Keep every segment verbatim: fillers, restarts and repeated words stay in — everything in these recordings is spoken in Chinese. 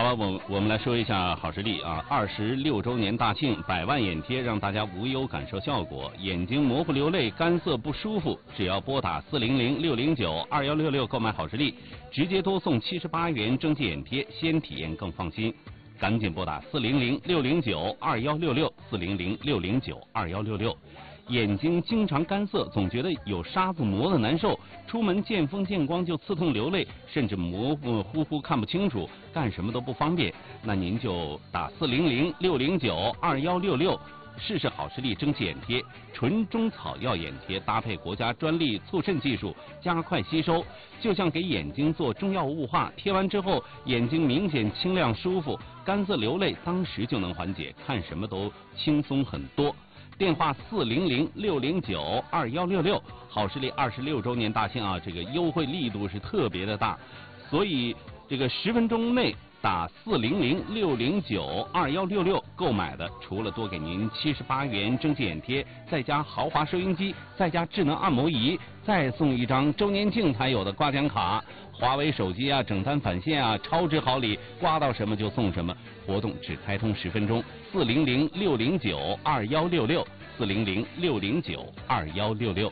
好，我我们来说一下好视力啊，二十六周年大庆，百万眼贴让大家无忧感受效果，眼睛模糊流泪、干涩不舒服，只要拨打四零零六零九二幺六六购买好视力，直接多送七十八元蒸汽眼贴，先体验更放心。赶紧拨打四零零六零九二幺六六四零零六零九二幺六六。眼睛经常干涩，总觉得有沙子磨得难受，出门见风见光就刺痛流泪，甚至模糊糊糊看不清楚，干什么都不方便。那您就打四零零六零九二幺六六。试试好视力蒸汽眼贴，纯中草药眼贴，搭配国家专利促渗技术，加快吸收，就像给眼睛做中药雾化。贴完之后，眼睛明显清亮舒服，干涩流泪当时就能缓解，看什么都轻松很多。电话四零零六零九二幺六六，好视力二十六周年大庆啊，这个优惠力度是特别的大，所以这个十分钟内打四零零六零九二幺六六购买的，除了多给您七十八元蒸汽眼贴，再加豪华收音机，再加智能按摩仪，再送一张周年庆才有的刮奖卡。华为手机啊，整单返现啊，超值好礼，刮到什么就送什么。活动只开通十分钟，四零零六零九二幺六六，四零零六零九二幺六六。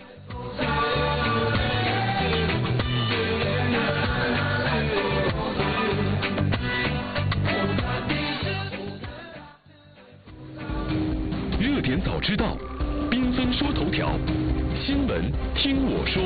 热点早知道，缤纷说头条，新闻听我说。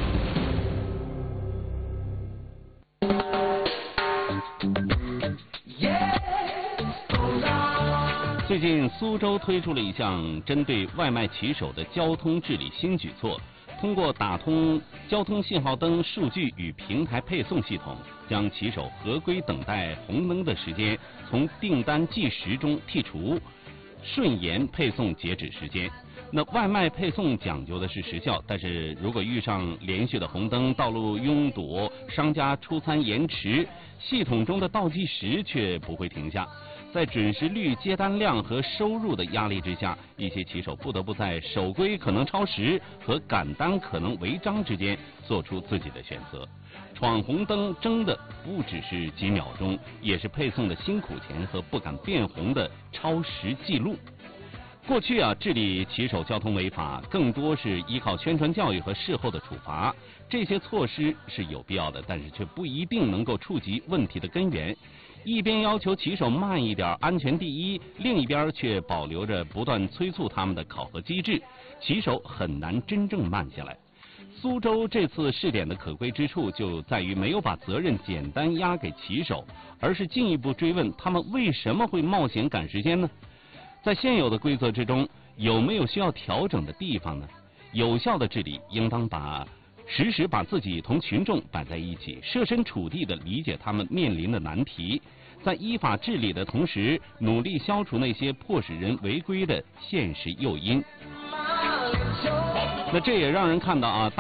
最近苏州推出了一项针对外卖骑手的交通治理新举措，通过打通交通信号灯数据与平台配送系统，将骑手合规等待红灯的时间从订单计时中剔除，顺延配送截止时间。那外卖配送讲究的是时效，但是如果遇上连续的红灯、道路拥堵、商家出餐延迟，系统中的倒计时却不会停下。在准时率、接单量和收入的压力之下，一些骑手不得不在守规可能超时和赶单可能违章之间做出自己的选择。闯红灯争的不只是几秒钟，也是配送的辛苦钱和不敢变红的超时记录。过去啊，治理骑手交通违法更多是依靠宣传教育和事后的处罚，这些措施是有必要的，但是却不一定能够触及问题的根源。一边要求骑手慢一点，安全第一，另一边却保留着不断催促他们的考核机制，骑手很难真正慢下来。苏州这次试点的可贵之处就在于没有把责任简单压给骑手，而是进一步追问他们为什么会冒险赶时间呢？在现有的规则之中，有没有需要调整的地方呢？有效的治理应当把时时把自己同群众摆在一起，设身处地地理解他们面临的难题，在依法治理的同时，努力消除那些迫使人违规的现实诱因。那这也让人看到啊。